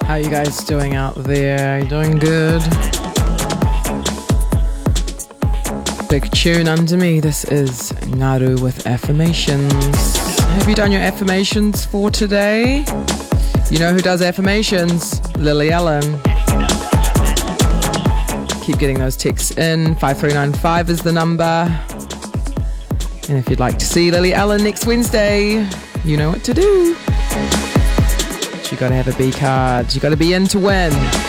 How you guys doing out there? You doing good? Big tune under me. This is Naru with affirmations. Have you done your affirmations for today? You know who does affirmations? Lily Allen. Keep getting those texts in. 5395 is the number. And if you'd like to see Lily Allen next Wednesday, you know what to do. You gotta have a B card. You gotta be in to win.